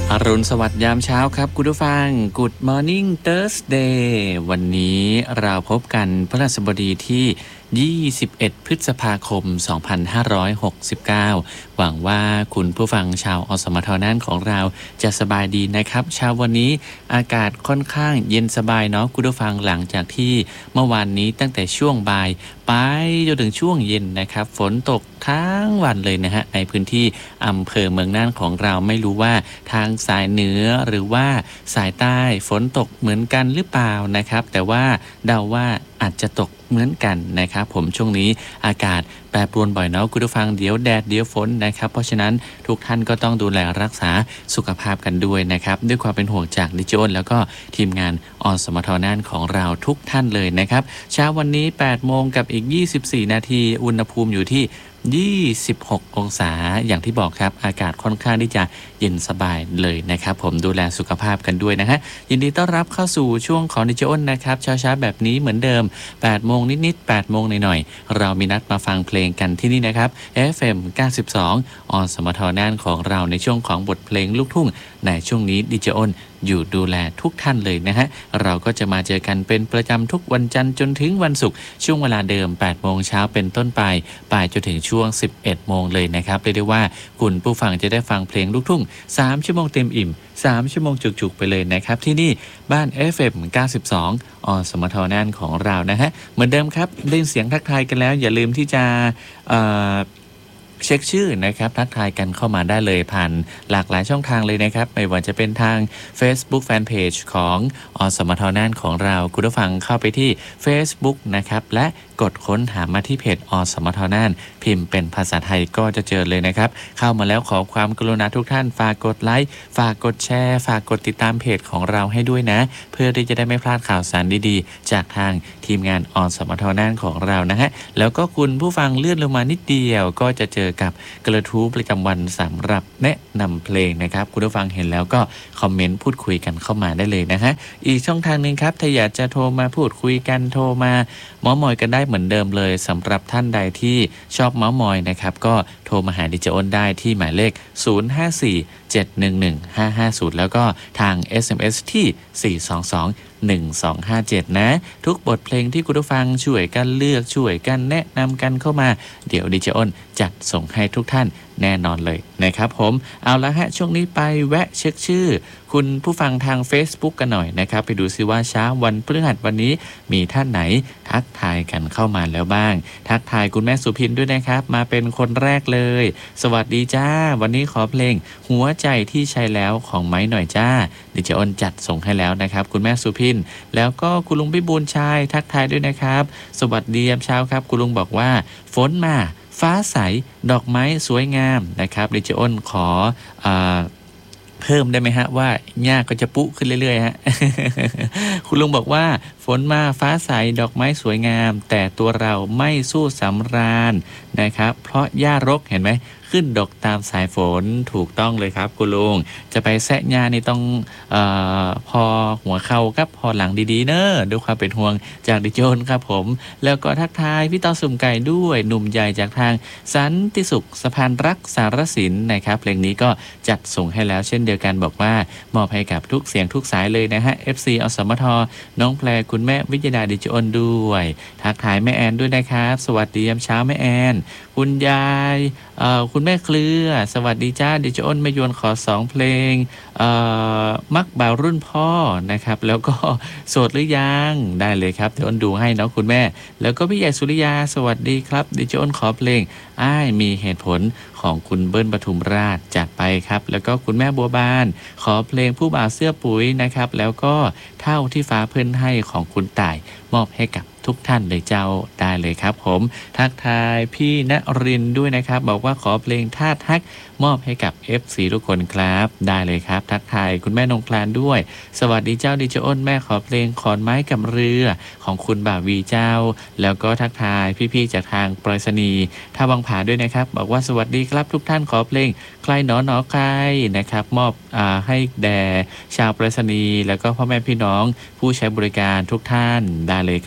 อรุณสวัสดิ์ยามเช้าครับคุณผู้ฟัง Good Morning Thursday วันนี้เราพบกันพฤหัสบดีที่21พฤษภาคม2569หวังว่าคุณผู้ฟังชาวอสมทนั่นของเราจะสบายดีนะครับเช้าวันนี้อากาศค่อนข้างเย็นสบายเนาะคุณผู้ฟังหลังจากที่เมื่อวานนี้ตั้งแต่ช่วงบ่ายไปจนถึงช่วงเย็นนะครับฝนตกทั้งวันเลยนะฮะในพื้นที่อำเภอเมืองน่านของเราไม่รู้ว่าทางสายเหนือหรือว่าสายใต้ฝนตกเหมือนกันหรือเปล่านะครับแต่ว่าเดาว่าอาจจะตกเหมือนกันนะครับผมช่วงนี้อากาศแปรปรวนบ่อยเนาะคุณผู้ฟังเดี๋ยวแดดเดี๋ยวฝนนะครับเพราะฉะนั้นทุกท่านก็ต้องดูแลรักษาสุขภาพกันด้วยนะครับด้วยความเป็นห่วงจากดิจิทัลแล้วก็ทีมงานอสมทน่านของเราทุกท่านเลยนะครับเช้าวันนี้8โมงกับอีก24นาทีอุณหภูมิอยู่ที่26องศาอย่างที่บอกครับอากาศค่อนข้างที่จะเย็นสบายเลยนะครับผมดูแลสุขภาพกันด้วยนะฮะยินดีต้อนรับเข้าสู่ช่วงของดิจิทัลนะครับเช้าๆแบบนี้เหมือนเดิม8โมงนิดๆ8โมงหน่อยๆเรามีนัดมาฟังเพลงกันที่นี่นะครับ FM 92อสมทน่านของเราในช่วงของบทเพลงลูกทุ่งในช่วงนี้ดิจิทัลอยู่ดูแลทุกท่านเลยนะฮะเราก็จะมาเจอกันเป็นประจำทุกวันจันทร์จนถึงวันศุกร์ช่วงเวลาเดิม8โมงเช้าเป็นต้นไปจนถึงช่วง11โมงเลยนะครับเรียกได้ว่าคุณผู้ฟังจะได้ฟังเพลงลูกทุ่ง3ชั่วโมงเต็มอิ่ม3ชั่วโมงจุกๆไปเลยนะครับที่นี่บ้าน FM 92อสมทน่านของเรานะฮะเหมือนเดิมครับได้เสียงทักทายกันแล้วอย่าลืมที่จะเช็คชื่อนะครับทักทายกันเข้ามาได้เลยผ่านหลากหลายช่องทางเลยนะครับไม่ว่าจะเป็นทาง Facebook Fanpage ของอสมทน่านของเราคุณผู้ฟังเข้าไปที่ Facebook นะครับและกดค้นหามาที่เพจอสมทน่านพิมพ์เป็นภาษาไทยก็จะเจอเลยนะครับเข้ามาแล้วขอความกรุณาทุกท่านฝากกดไลค์ฝากกดแชร์ฝากกดติดตามเพจของเราให้ด้วยนะเพื่อที่จะได้ไม่พลาดข่าวสารดีๆจากทางทีมงานอสมทน่านของเรานะฮะแล้วก็คุณผู้ฟังเลื่อนลงมานิดเดียวก็จะเจอกับกระทู้ประจำวันสำหรับแนะนำเพลงนะครับคุณผู้ฟังเห็นแล้วก็คอมเมนต์พูดคุยกันเข้ามาได้เลยนะฮะอีกช่องทางนึงครับถ้าอยากจะโทรมาพูดคุยกันโทรมาเม้ามอยกันได้เหมือนเดิมเลยสำหรับท่านใดที่ชอบเม้ามอยนะครับก็โทรมาหาดิจิทัลได้ที่หมายเลข054-711-550แล้วก็ทาง SMS ที่422-1257นะทุกบทเพลงที่คุณผู้ฟังช่วยกันเลือกช่วยกันแนะนำกันเข้ามาเดี๋ยวดิจิทัลจัดส่งให้ทุกท่านแน่นอนเลยนะครับผมเอาละฮะช่วงนี้ไปแวะเช็คชื่อคุณผู้ฟังทาง Facebook กันหน่อยนะครับไปดูซิว่าเช้าวันพฤหัสวันนี้มีท่านไหนทักทายกันเข้ามาแล้วบ้างทักทายคุณแม่สุพินด้วยนะครับมาเป็นคนแรกเลยสวัสดีจ้าวันนี้ขอเพลงหัวใจที่ใช้แล้วของไม้หน่อยจ้าดิจิทัลจัดส่งให้แล้วนะครับคุณแม่สุพินแล้วก็คุณลุงพิบูลชัยทักทายด้วยนะครับสวัสดียามเช้าครับคุณลุงบอกว่าฝนมาฟ้าใสดอกไม้สวยงามนะครับดิจิทัลขอเพิ่มได้ไหมฮะว่าหญ้าก็จะปุขึ้นเรื่อยๆฮะ คุณลุงบอกว่าฝนมาฟ้าใสดอกไม้สวยงามแต่ตัวเราไม่สู้สำราญนะครับเพราะหญ้ารกเห็นไหมขึ้นดกตามสายฝนถูกต้องเลยครับคุณลุงจะไปแซะหญ้านี่ต้องพอหัวเข่าครับพอหลังดีๆเนอะด้วยความเป็นห่วงจากดิจิทัลครับผมแล้วก็ทักทายพี่ต่อสุ่มไก่ด้วยหนุ่มใหญ่จากทางสันติสุขสะพานรักสารสินนะครับเพลงนี้ก็จัดส่งให้แล้วเช่นเดียวกันบอกว่ามอบให้กับทุกเสียงทุกสายเลยนะฮะ FC อสมทน้องแพรคุณแม่วิทยาดิจิทัลด้วยทักทายแม่แอนด้วยนะครับสวัสดียามเช้าแม่แอนคุณยายคุณแม่เคลือสวัสดีจ้าดิจิทัลแม่ยวนขอ2เพลงมักบ่าวรุ่นพ่อนะครับแล้วก็โสดหรือยังได้เลยครับเดี๋ยวอ้นดูให้เนาะคุณแม่แล้วก็พี่ใหญ่สุริยาสวัสดีครับดิจิทัลขอเพลงอ้ายมีเหตุผลของคุณเบิ้ลปทุมราชจัดไปครับแล้วก็คุณแม่บัวบานขอเพลงผู้บ่าวเสื้อปุ๋ยนะครับแล้วก็เท่าที่ฟ้าเพิ่นให้ของคุณต่ายมอบให้กับทุกท่านเลยเจ้าได้เลยครับผมทักทายพี่ณรินทร์ด้วยนะครับบอกว่าขอเพลงท่าทักมอบให้กับ FC ทุกคนครับได้เลยครับทักทายคุณแม่นงคลานด้วยสวัสดีเจ้าดิจิทัลแม่ขอเพลงขอนไม้กับเรือของคุณบ่าววีเจ้าแล้วก็ทักทายพี่ๆจากทางไปรษณีย์ท่าบางผาด้วยนะครับบอกว่าสวัสดีครับทุกท่านขอเพลงใครหนอใครนะครับมอบให้แด่ชาวไปรษณีย์แล้วก็พ่อแม่พี่น้องผู้ใช้บริการทุกท่านได้เลยครับผม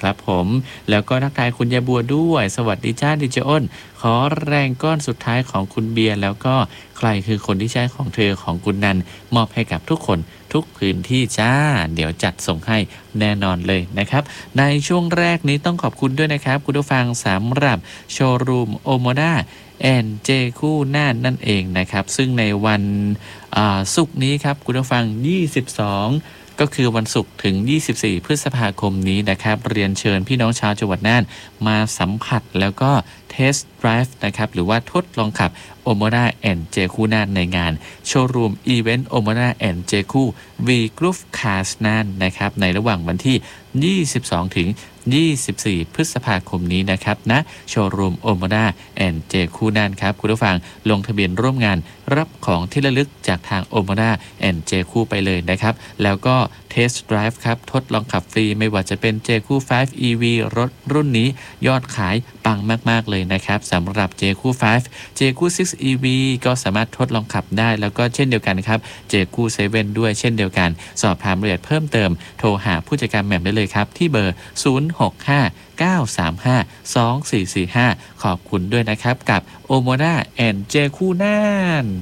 ผมแล้วก็ทักทายคุณยายบัวด้วยสวัสดีจ้าดิเจอ้นขอแรงก้อนสุดท้ายของคุณเบียร์แล้วก็ใครคือคนที่ใช้ของเธอของคุณนันมอบให้กับทุกคนทุกพื้นที่จ้าเดี๋ยวจัดส่งให้แน่นอนเลยนะครับในช่วงแรกนี้ต้องขอบคุณด้วยนะครับคุณผู้ฟังสำหรับโชว์รูมโอโมดาแอนเจคู่น่านนั่นเองนะครับซึ่งในวันศุกร์นี้ครับคุณผู้ฟัง22ก็คือวันศุกร์ถึง24พฤษภาคมนี้นะครับเรียนเชิญพี่น้องชาวจังหวัดน่านมาสัมผัสแล้วก็เทสต์ไดรฟ์นะครับหรือว่าทดลองขับโอโมดาแอนเจคู่น่านในงานโชว์รูมอีเวนต์โอโมดาแอนเจคู่วีกรุ๊ฟคาสน่านนะครับในระหว่างวันที่22ถึง24พฤษภาคมนี้นะครับณโชว์รูมโอโมดาแอนเจคู่น่านครับคุณผู้ฟังลงทะเบียนร่วมงานรับของที่ระลึกจากทางโอโมดาแอนเจคู่ไปเลยนะครับแล้วก็เทสต์ไดรฟ์ครับทดลองขับฟรีไม่ว่าจะเป็นเจคู่5 EV รถรุ่นนี้ยอดขายปังมากๆเลยนะครับสำหรับเจคู่5 เจคู่6 EV ก็สามารถทดลองขับได้แล้วก็เช่นเดียวกันครับเจคู่7ด้วยเช่นเดียวกันสอบถามรายละเอียดเพิ่มเติมโทรหาผู้จัดการแหม่มได้เลยครับที่เบอร์0659352445ขอบคุณด้วยนะครับกับโอโมดาแอนเจคู่น่าน